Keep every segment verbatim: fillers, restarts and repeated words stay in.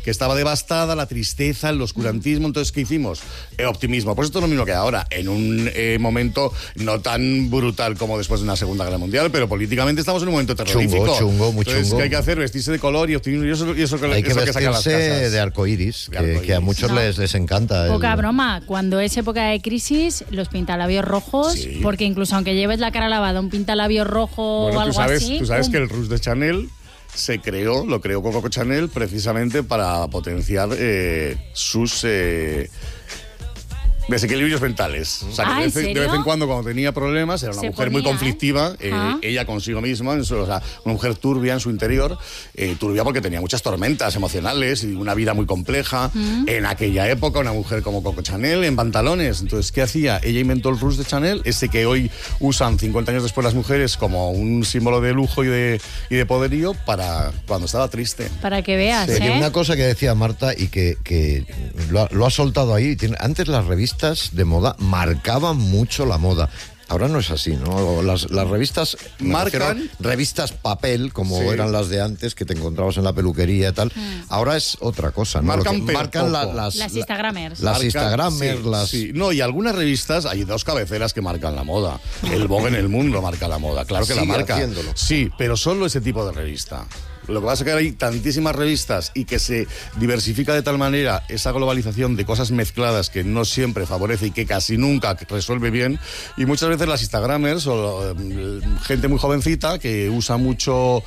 que estaba devastada, la tristeza, el oscurantismo. Entonces, ¿qué hicimos? Eh, optimismo. Pues esto es lo mismo que ahora, en un eh, momento no tan brutal como después de una Segunda Guerra Mundial, pero políticamente estamos en un momento terrorífico. Chungo, chungo, muy Entonces, chungo. ¿qué hay que hacer? Vestirse de color y optimismo. Y eso, y eso, hay eso que que saca las vestirse casas. de arcoíris, De que, arcoíris. que a muchos No. les, les encanta. Poca el... broma, cuando es época de crisis, los pintalabios rojos, Sí. porque incluso aunque lleves la cara lavada, un pintalabios rojo Bueno, o tú algo sabes, así. tú sabes ¡pum! que el Rouge de Chanel se creó, lo creó Coco Chanel precisamente para potenciar eh, sus eh, desequilibrios mentales. O sea, que Ah, de, ¿en vez, de serio? vez en cuando, cuando tenía problemas, era una Se mujer muy ponía, conflictiva, ¿eh? eh, Ajá. ella consigo misma, en su- o sea, una mujer turbia en su interior, eh, turbia porque tenía muchas tormentas emocionales y una vida muy compleja. Mm. En aquella época, una mujer como Coco Chanel, en pantalones. Entonces, ¿qué hacía? Ella inventó el Rouge de Chanel, ese que hoy usan cincuenta años después las mujeres como un símbolo de lujo y de, y de poderío para cuando estaba triste. Para que veas, Oye, ¿eh? una cosa que decía Marta y que, que lo, ha, lo ha soltado ahí. Tiene, antes las revistas de moda marcaban mucho la moda. Ahora no es así, ¿no? Las, las revistas me Marcan. refiero, revistas papel, como Sí. eran las de antes, que te encontrabas en la peluquería y tal. Ahora es otra cosa, ¿no? Marcan, Lo que pero marcan la- poco. las, Las la- Instagramers. las Marcan, Instagramers, sí, las... sí. No, y algunas revistas, hay dos cabeceras que marcan la moda. El Vogue en el mundo marca la moda, claro que la Sigue marca. haciéndolo. Sí, pero solo ese tipo de revista. Lo que pasa es que hay tantísimas revistas y que se diversifica de tal manera esa globalización de cosas mezcladas que no siempre favorece y que casi nunca resuelve bien. Y muchas veces las Instagramers o eh, gente muy jovencita que usa mucho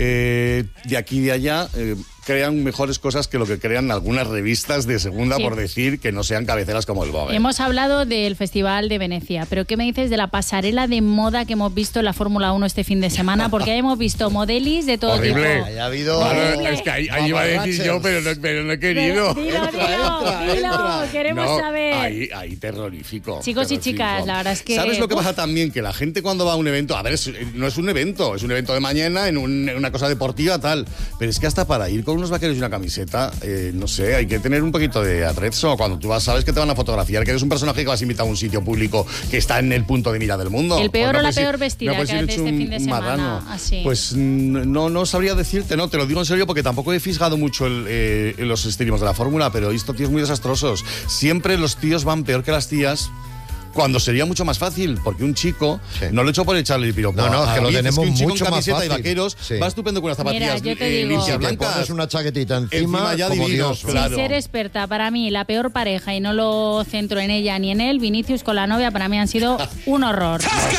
eh, de aquí y de allá, eh, crean mejores cosas que lo que crean algunas revistas de segunda, Sí. por decir que no sean cabeceras como el Vogue. Hemos hablado del Festival de Venecia, pero ¿qué me dices de la pasarela de moda que hemos visto en la Fórmula uno este fin de semana? Porque ahí hemos visto modelis de todo Horrible. tipo. Ahí ha habido... Horrible. Es que ahí, ahí iba a decir yo, pero no, pero no he querido. Dilo, dilo, Entra, entra, dilo, entra. queremos No, saber. Ahí, ahí terrorífico. Chicos y terrorífico. chicas, la verdad es que- ¿Sabes lo que Uf. pasa también? Que la gente cuando va a un evento, a ver, es- no es un evento, es un evento de mañana en, un- en una cosa deportiva tal, pero es que hasta para ir con unos vaqueros y una camiseta, eh, no sé, hay que tener un poquito de atrezzo. Cuando tú vas, sabes que te van a fotografiar, que eres un personaje que vas a invitar a un sitio público que está en el punto de mira del mundo. El peor Pues no o la puedes ir- peor vestida no puedes que ir hay de hecho este un- fin de un semana, marrano. así. Pues mm, no, no sabría decirte, no, te lo digo en serio porque tampoco he fijado mucho el, eh, en los estilismos de la fórmula, pero he visto tíos muy desastrosos. Siempre los tíos van peor que las tías. Cuando sería mucho más fácil, porque un chico, Sí. no lo he hecho por echarle el piropo. No, no, a es que lo David, tenemos que un chico mucho en más camiseta y fácil. vaqueros Sí. va estupendo con unas zapatillas Mira, yo te eh, digo- limpias Si te blancas. pones una chaquetita encima, Encima ya como divino, Dios. claro. Sin ser experta, para mí, la peor pareja, y no lo centro en ella ni en él, Vinicius con la novia, para mí han sido un horror.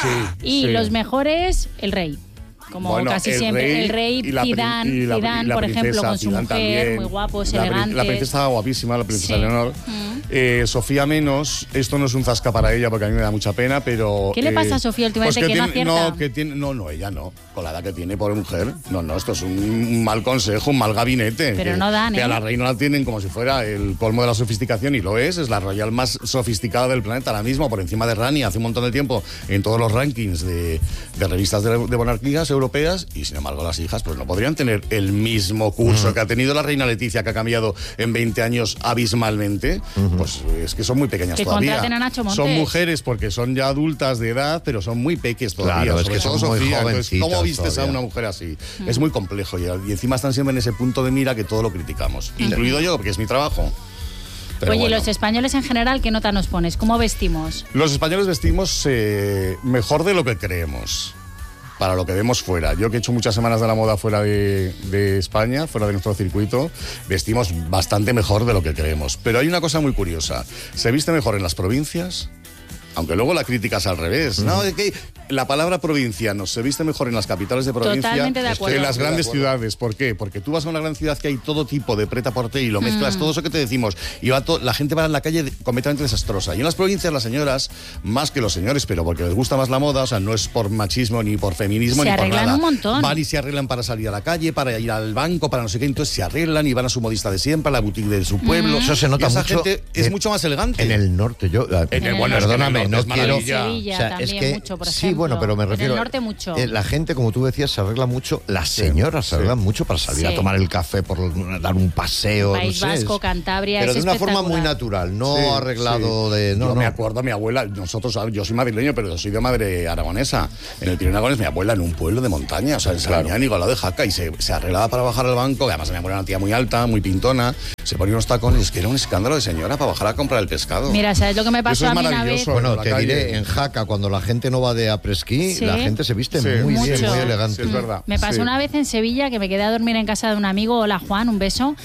Y sí. los mejores, el rey. Como Bueno, casi el siempre. rey el rey y la pri- Zidane, y la- Zidane, y la por ejemplo, princesa, con su Zidane mujer, también. muy guapos, La pri- elegantes. La princesa estaba guapísima, la princesa Sí. Leonor. Mm. Eh, Sofía menos, esto no es un zasca para ella porque a mí me da mucha pena, pero... ¿Qué le eh, pasa a Sofía últimamente pues que no tiene- acierta? No, que tiene, no, no, ella no. Con la edad que tiene, pobre mujer. No, no, esto es un mal consejo, un mal gabinete. Pero que, no dan, que ¿eh? a la reina la tienen como si fuera el colmo de la sofisticación y lo es. Es la royal más sofisticada del planeta ahora mismo, por encima de Rani hace un montón de tiempo en todos los rankings de, de revistas de, de monarquías europeas y sin embargo las hijas pues no podrían tener el mismo curso que ha tenido la reina Leticia, que ha cambiado en veinte años abismalmente. Pues es que son muy pequeñas Que todavía. contraten a Nacho Montes. Son mujeres porque son ya adultas de edad, pero son muy peques todavía. Claro, es sobre que todo son muy Sofía. Entonces, ¿cómo jovencitas vistes a todavía. una mujer así? Es muy complejo y, y encima están siempre en ese punto de mira que todo lo criticamos, incluido yo, porque es mi trabajo. Pero Oye, bueno. los españoles en general, ¿qué nota nos pones? ¿Cómo vestimos? Los españoles vestimos eh, mejor de lo que creemos, para lo que vemos fuera. Yo que he hecho muchas semanas de la moda fuera de, de España, fuera de nuestro circuito, vestimos bastante mejor de lo que creemos. Pero hay una cosa muy curiosa. Se viste mejor en las provincias, aunque luego la crítica es al revés. No, es que la palabra provinciano se viste mejor en las capitales de provincia Totalmente de que acuerdo. en las grandes Estoy de acuerdo. ciudades. ¿Por qué? Porque tú vas a una gran ciudad que hay todo tipo de preta-porter y lo Mm. mezclas, todo eso que te decimos, y va to- la gente va en la calle de- completamente desastrosa. Y en las provincias las señoras, más que los señores, pero porque les gusta más la moda, o sea, no es por machismo ni por feminismo Se ni por arreglan nada. un montón. Van y se arreglan para salir a la calle, para ir al banco, para no sé qué, entonces se arreglan y van a su modista de siempre, a la boutique de su pueblo. Eso se nota Y esa mucho gente es en- mucho más elegante. En el norte, yo... En el- bueno, es que en el perdóname, norte no es quiero... maravilla. Sevilla también mucho, por sí, ejemplo. bueno, pero me En el refiero... norte mucho. eh, la gente, como tú decías, se arregla mucho. Las señoras se arreglan mucho para salir Sí. a tomar el café, por dar un paseo. País no sé, Vasco, es- Cantabria, Pero es de una forma muy espectacular. natural, no Sí, arreglado sí. de... No, yo no. me acuerdo a mi abuela, nosotros, yo soy madrileño, pero soy de madre aragonesa. En el Pirineo Aragonés, mi abuela en un pueblo de montaña, o sea, en Salañán y al lado de Jaca, y se, se arreglaba para bajar al banco, que además mi abuela era una tía muy alta, muy pintona, se ponía unos tacones, que era un escándalo de señora para bajar a comprar el pescado. Mira, ¿sabes lo que me pasó Eso es a mí una vez? maravilloso. Bueno, la te calle. diré, en Jaca, cuando la gente no va de après-ski, Sí. la gente se viste Sí. muy bien, Mucho. muy elegante. Sí, es verdad. Me pasó Sí. una vez en Sevilla que me quedé a dormir en casa de un amigo, hola Juan, un beso,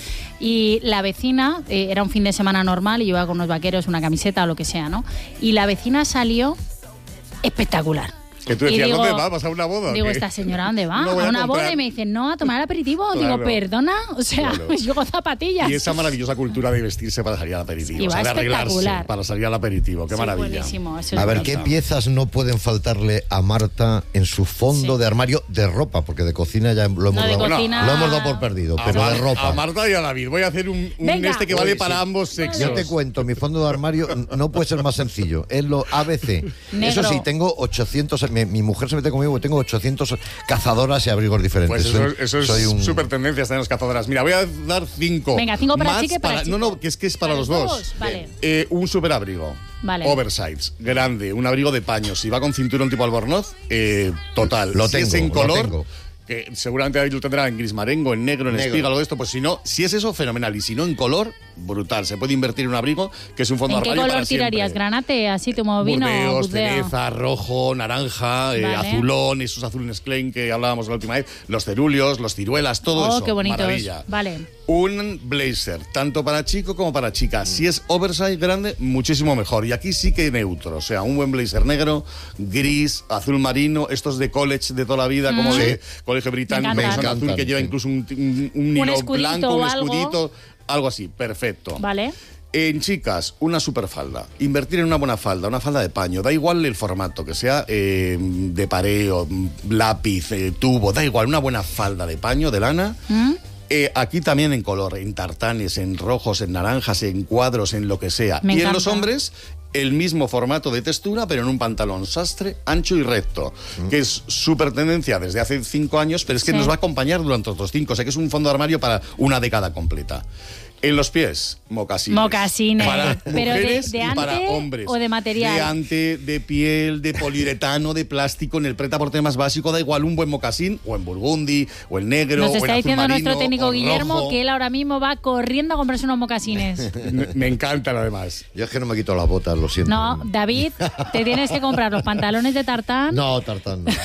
y la vecina, eh, era un fin de semana normal y yo iba con unos vaqueros, una camiseta o lo que sea, ¿no? Y la vecina salió espectacular. Que tú Y decías, digo- ¿dónde va? ¿Vas a una boda? o Digo, qué? ¿esta señora dónde va? No voy a a una boda comprar. y me dicen, no, a tomar aperitivo. Claro. Digo, ¿perdona? O sea, Claro. yo con zapatillas. Y esa maravillosa cultura de vestirse para salir al aperitivo. Y o sea, va de arreglarse espectacular. para salir al aperitivo. Qué Sí, maravilla. buenísimo, eso es A ver, bonito. ¿qué piezas no pueden faltarle a Marta en su fondo Sí. de armario de ropa? Porque de cocina ya lo hemos, No, de dado, cocina- lo hemos dado por perdido, A, pero Mar- de ropa. a Marta y a David. Voy a hacer un, un Venga. este que vale Uy, para sí. ambos sexos. Yo te cuento, mi fondo de armario no puede ser más sencillo. Es lo A B C. Negro. Eso sí, tengo ochocientos. Mi, mi mujer se mete conmigo, tengo ochocientos cazadoras y abrigos diferentes. Pues eso, Soy- eso es soy un- súper tendencia en las cazadoras. Mira, voy a dar cinco. Venga, cinco para Más chica y para chico. No, no, que es que es para, ¿Para los los dos. dos? Vale. Eh, un superabrigo. Vale. Oversize, grande, un abrigo de paño. Si va con cinturón tipo albornoz, eh, total. Lo si es tengo, en lo color, tengo. que seguramente ahí lo tendrá en gris marengo, en negro, en Negro. espiga, algo de esto. Pues si no, si es eso, fenomenal. Y si no, en color, brutal. Se puede invertir en un abrigo que es un fondo ¿En qué armario color para siempre. tirarías? ¿Granate, así como vino? Burdeos, Burdeo? cereza, rojo, naranja, eh, Vale. azulón, esos azules Klein que hablábamos la última vez, los ceruleos, los ciruelas, todo Oh, eso. qué bonitos. Maravilla. Vale. Un blazer, tanto para chico como para chica. Si es oversize grande, muchísimo mejor. Y aquí sí que neutro. O sea, un buen blazer negro, gris, azul marino, estos de college de toda la vida, como de colegio británico, Me que son encantan. azul, que lleva Sí. incluso un, un, un hilo escudito blanco, o un algo. escudito, algo así. Perfecto. Vale. En chicas, una superfalda. Invertir en una buena falda, una falda de paño. Da igual el formato, que sea eh, de pareo, lápiz, eh, tubo, da igual. Una buena falda de paño, de lana. ¿Mm? Eh, aquí también en color, en tartanes, en rojos, en naranjas, en cuadros, en lo que sea. Me y en encanta. los hombres, el mismo formato de textura, pero en un pantalón sastre, ancho y recto, que es súper tendencia desde hace cinco años, pero es que Sí. nos va a acompañar durante otros cinco. O sea que es un fondo de armario para una década completa. En los pies, mocasines. Mocasines. Para Pero de- mujeres de y ante para hombres. o de material. De ante, de piel, de poliuretano, de plástico, en el preta-porter más básico, da igual un buen mocasín, o en burgundy, o en negro, Nos o en está azul diciendo marino, nuestro técnico o Guillermo rojo. que él ahora mismo va corriendo a comprarse unos mocasines. Me, me encantan además. Yo es que no me quito las botas, lo siento. No, David, te tienes que comprar los pantalones de tartán. No, tartán no.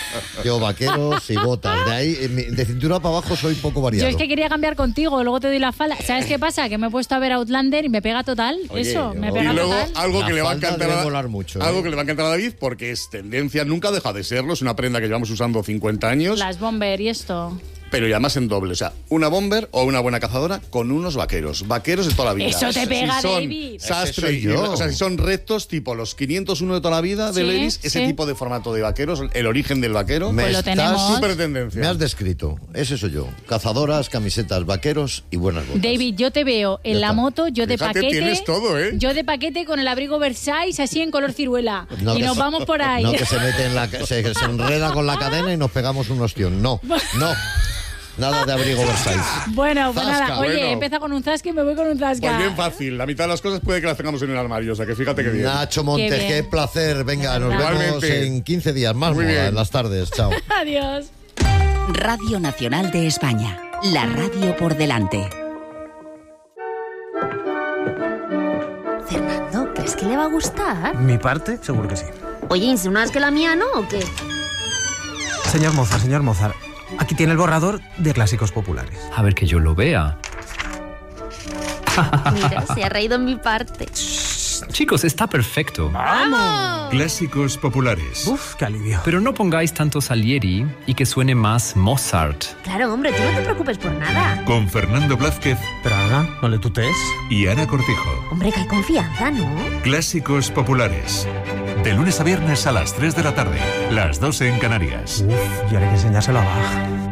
Yo vaqueros y botas. De ahí, eh, mi- de cintura para abajo soy poco variado. Yo es que quería cambiar contigo, luego te doy la falda. ¿Sabes qué pasa? Que me he puesto a ver Outlander y me pega total. Oye, Eso, me yo- pega Y luego total. algo La que le va a falda encantar debe a, molar mucho, algo ¿eh? que le va a encantar a David porque es tendencia, nunca deja de serlo, es una prenda que llevamos usando cincuenta años, Las bomber y esto. pero ya más en doble, o sea, una bomber o una buena cazadora con unos vaqueros, vaqueros de toda la vida. Eso te pega, si son David. sastre Ese soy y- yo. o sea, si son rectos tipo los quinientos uno de toda la vida de Sí, Levi's, ese sí. tipo de formato de vaqueros, el origen del vaquero, Me Pues lo estás- tenemos. súper tendencia. Me has descrito. Ese soy yo. Cazadoras, camisetas, vaqueros y buenas botas. David, yo te veo en Ya la está. moto, yo de Fíjate, paquete. tienes todo, ¿eh? Yo de paquete con el abrigo Versailles así en color ciruela. No, y que nos se- vamos por ahí. No, que se mete en la... ca- Se, se enreda con la cadena y nos pegamos un ostión. No, no. Nada de abrigo Versailles. Bueno, pues Zasca. nada. Oye, Bueno. empieza con un zasca y me voy con un zasca. Pues bien fácil, la mitad de las cosas puede que las tengamos en el armario, o sea que fíjate que bien. Nacho Montes, Qué qué, bien. placer. Venga, nos verdad. vemos Igualmente. en quince días más, Muy moda, bien. en las tardes. Chao. Adiós. Radio Nacional de España. La radio por delante. Fernando, ¿crees que le va a gustar? Mi parte, seguro que sí. Oye, ¿insinúas que la mía no o qué? Señor Mozart, señor Mozart, aquí tiene el borrador de clásicos populares. A ver que yo lo vea. Mira, se ha reído en mi parte. Chicos, está perfecto. ¡Vamos! Clásicos populares. Uf, qué alivio. Pero no pongáis tanto Salieri y que suene más Mozart. Claro, hombre, tú no te preocupes por nada. Con Fernando Blázquez Pero Ana, no le tutees. y Ana Cortijo. Hombre, que hay confianza, ¿no? Clásicos populares. De lunes a viernes a las tres de la tarde. Las dos en Canarias. Uf, y ahora hay que enseñárselo a Bach.